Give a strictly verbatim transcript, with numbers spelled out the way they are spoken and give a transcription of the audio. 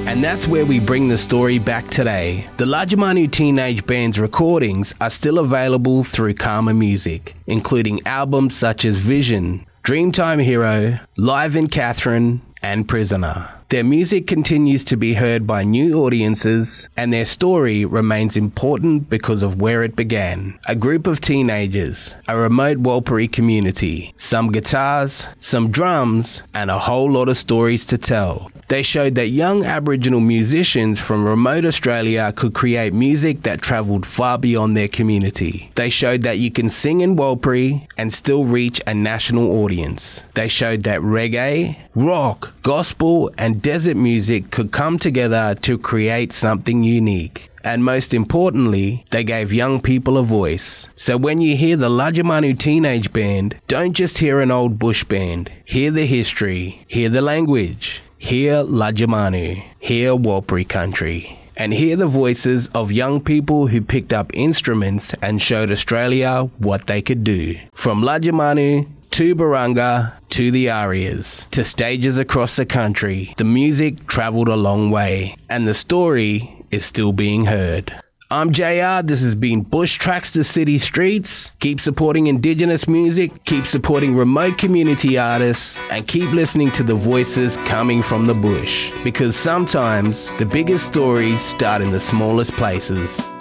And that's where we bring the story back today. The Lajamanu Teenage Band's recordings are still available through Karma Music, including albums such as Vision, Dreamtime Hero, Live in Catherine, and Prisoner. Their music continues to be heard by new audiences, and their story remains important because of where it began. A group of teenagers, a remote Warlpiri community, some guitars, some drums, and a whole lot of stories to tell. They showed that young Aboriginal musicians from remote Australia could create music that travelled far beyond their community. They showed that you can sing in Warlpiri and still reach a national audience. They showed that reggae, rock, gospel, and desert music could come together to create something unique. And most importantly, they gave young people a voice. So when you hear the Lajamanu Teenage Band, don't just hear an old bush band. Hear the history, hear the language, hear Lajamanu, hear Warlpiri country, and hear the voices of young people who picked up instruments and showed Australia what they could do. From Lajamanu to Barunga, to the Arias, to stages across the country, the music travelled a long way, and the story is still being heard. I'm J R, this has been Bush Tracks to City Streets. Keep supporting Indigenous music, keep supporting remote community artists, and keep listening to the voices coming from the bush. Because sometimes the biggest stories start in the smallest places.